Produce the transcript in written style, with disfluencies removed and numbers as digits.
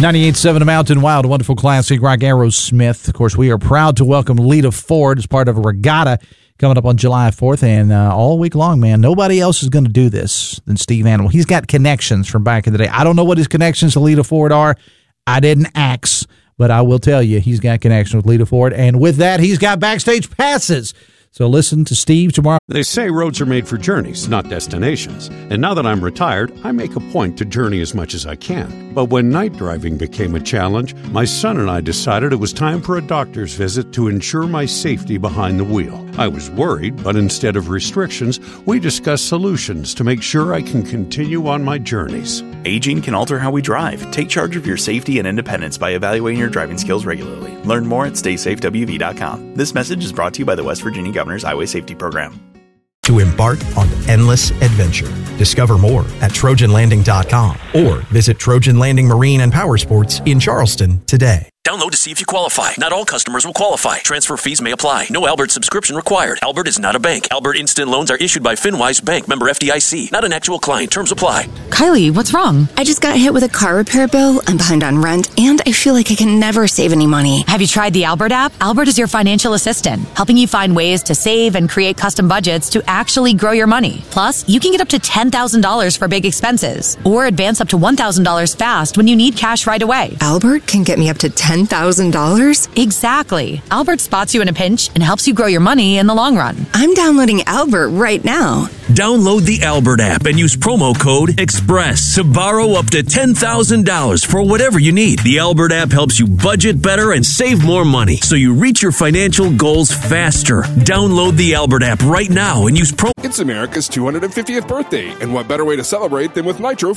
98.7 Mountain Wild, wonderful classic rock, Aerosmith. Of course, we are proud to welcome Lita Ford as part of a regatta coming up on July 4th, and all week long, man. Nobody else is going to do this than Steve Animal. He's got connections from back in the day. I don't know what his connections to Lita Ford are. I didn't ask, but I will tell you, he's got connections with Lita Ford, and with that, he's got backstage passes. So listen to Steve tomorrow. They say roads are made for journeys, not destinations. And now that I'm retired, I make a point to journey as much as I can. But when night driving became a challenge, my son and I decided it was time for a doctor's visit to ensure my safety behind the wheel. I was worried, but instead of restrictions, we discussed solutions to make sure I can continue on my journeys. Aging can alter how we drive. Take charge of your safety and independence by evaluating your driving skills regularly. Learn more at StaySafeWV.com. This message is brought to you by the West Virginia Governor's Highway Safety Program. To embark on endless adventure. Discover more at TrojanLanding.com or visit Trojan Landing Marine and Power Sports in Charleston today. Download to see if you qualify. Not all customers will qualify. Transfer fees may apply. No Albert subscription required. Albert is not a bank. Albert Instant Loans are issued by FinWise Bank, member FDIC. Not an actual client. Terms apply. Kylie, what's wrong? I just got hit with a car repair bill. I'm behind on rent, and I feel like I can never save any money. Have you tried the Albert app? Albert is your financial assistant, helping you find ways to save and create custom budgets to actually grow your money. Plus, you can get up to $10,000 for big expenses, or advance up to $1,000 fast when you need cash right away. Albert can get me up to $10,000? Exactly. Albert spots you in a pinch and helps you grow your money in the long run. I'm downloading Albert right now. Download the Albert app and use promo code EXPRESS to borrow up to $10,000 for whatever you need. The Albert app helps you budget better and save more money so you reach your financial goals faster. Download the Albert app right now and use promo. It's America's 250th birthday, and what better way to celebrate than with Nitro